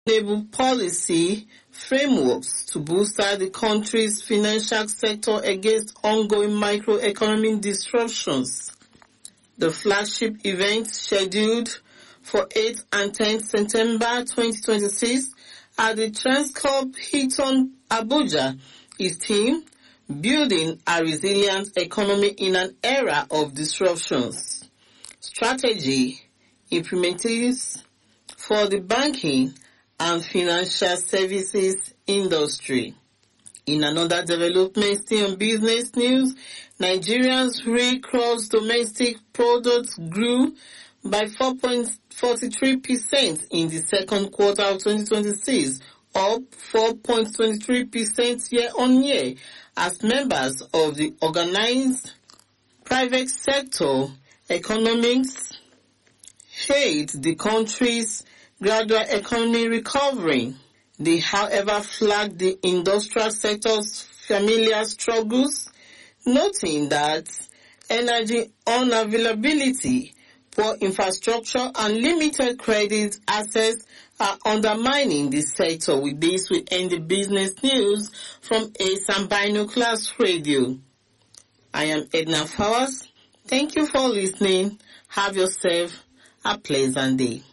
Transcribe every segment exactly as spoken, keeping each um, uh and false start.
enable policy frameworks to booster the country's financial sector against ongoing microeconomic disruptions. The flagship event scheduled for eighth and tenth September twenty twenty-six at the Transcorp Hilton Abuja is themed Building a Resilient Economy in an Era of Disruptions. Strategy implementations for the banking and financial services industry. In another development still on business news, Nigeria's real gross domestic product grew by four point four three percent in the second quarter of twenty twenty-six, up four point two three percent year-on-year, as members of the organized private sector economics hailed the country's gradual economy recovery. They, however, flagged the industrial sector's familiar struggles, noting that energy unavailability, poor infrastructure, and limited credit access are undermining the sector. With this, we end the business news from Asam Binoculars Radio. I am Edna Fowers. Thank you for listening. Have yourself a pleasant day.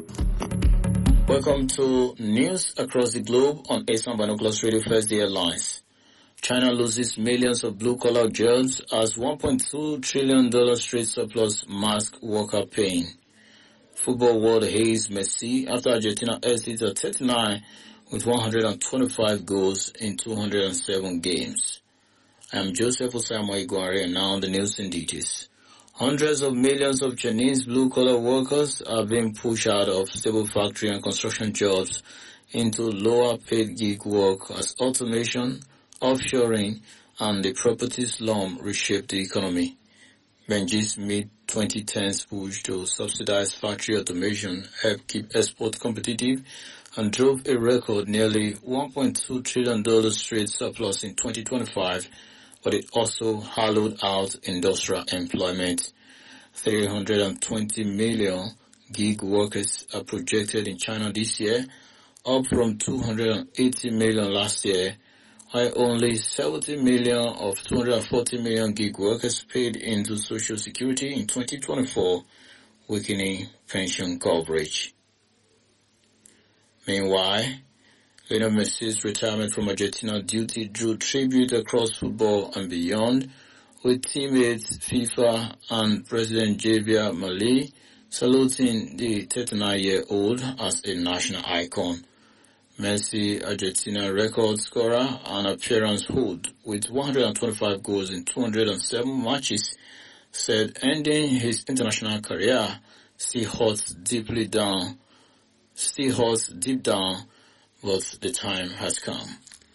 Welcome to News Across the Globe on Asam Binoculars Radio First Day Headlines. China loses millions of blue-collar jobs as one point two trillion dollars trade surplus mask worker pain. Football world hails Messi after Argentina exits at thirty-nine with one hundred twenty-five goals in two hundred seven games. I am Joseph Osamoah Igware, and now on the news in details. Hundreds of millions of Chinese blue-collar workers are being pushed out of stable factory and construction jobs into lower-paid gig work as automation, offshoring, and the property slum reshape the economy. Benji's mid twenty tens push to subsidize factory automation helped keep export competitive and drove a record nearly one point two trillion dollars trade surplus in twenty twenty-five, but it also hollowed out industrial employment. three hundred twenty million gig workers are projected in China this year, up from two hundred eighty million last year, while only seventy million of two hundred forty million gig workers paid into Social Security in twenty twenty-four, weakening pension coverage. Meanwhile, Lionel Messi's retirement from Argentina duty drew tribute across football and beyond, with teammates FIFA and President Javier Milei saluting the thirty-nine-year-old as a national icon. Messi, Argentina record scorer and appearance hold with one hundred twenty-five goals in two hundred seven matches, said ending his international career still hurts deeply down, still hurts deep down, but the time has come.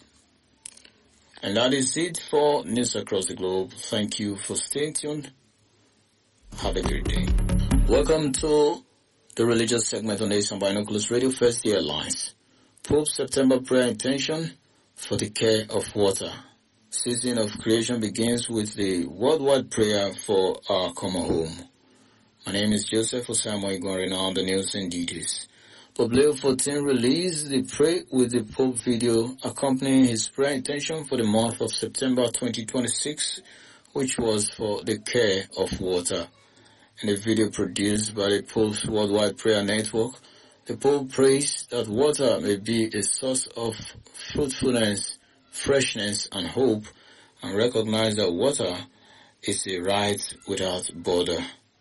And that is it for News Across the Globe. Thank you for staying tuned. Have a great day. Welcome to the religious segment on Asam Binoculars Radio First Day Headlines. Pope September prayer intention for the care of water. Season of creation begins with the worldwide prayer for our common home. My name is Joseph Osamoah Igware, now on the news and details. Pope Leo the fourteenth released the Pray with the Pope video accompanying his prayer intention for the month of September twenty twenty-six, which was for the care of water. In the video produced by the Pope's Worldwide Prayer Network, the Pope prays that water may be a source of fruitfulness, freshness, and hope, and recognize that water is a right without border.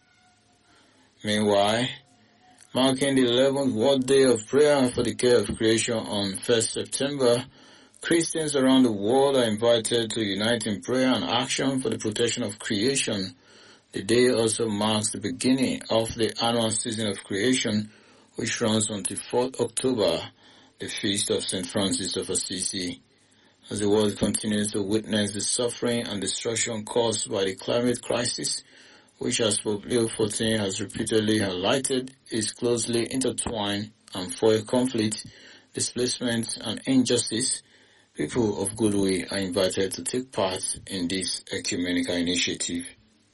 Meanwhile, marking the eleventh World Day of Prayer for the Care of Creation on first September, Christians around the world are invited to unite in prayer and action for the protection of creation. The day also marks the beginning of the annual season of creation, which runs until fourth October, the feast of Saint Francis of Assisi. As the world continues to witness the suffering and destruction caused by the climate crisis, which, as Pope Leo the fourteenth has repeatedly highlighted, is closely intertwined and for a conflict, displacement, and injustice, people of goodwill are invited to take part in this ecumenical initiative.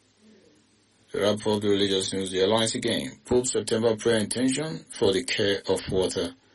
To wrap up the religious news, the Alliance again, Pope September prayer intention for the care of water.